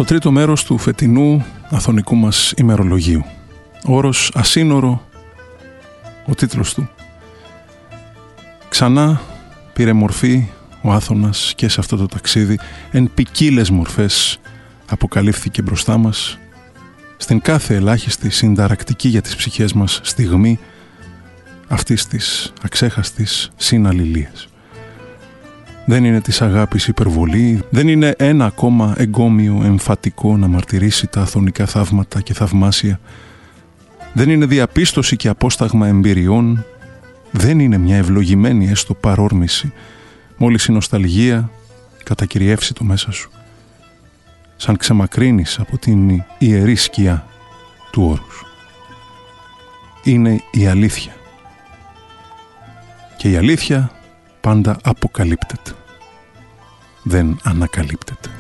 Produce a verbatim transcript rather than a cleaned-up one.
Στο τρίτο μέρος του φετινού αθωνικού μας ημερολογίου. Ο όρος ασύνορο, ο τίτλος του. Ξανά πήρε μορφή ο Άθωνας και σε αυτό το ταξίδι, εν ποικίλες μορφές αποκαλύφθηκε μπροστά μας, στην κάθε ελάχιστη συνταρακτική για τις ψυχές μας στιγμή αυτής της αξέχαστης συναλληλίας. Δεν είναι της αγάπης υπερβολή, δεν είναι ένα ακόμα εγκόμιο εμφατικό να μαρτυρήσει τα αθωνικά θαύματα και θαυμάσια, δεν είναι διαπίστωση και απόσταγμα εμπειριών, δεν είναι μια ευλογημένη έστω παρόρμηση, μόλις η νοσταλγία κατακυριεύσει το μέσα σου, σαν ξεμακρύνεις από την ιερή σκιά του όρους. Είναι η αλήθεια. Και η αλήθεια πάντα αποκαλύπτεται. Δεν ανακαλύπτεται.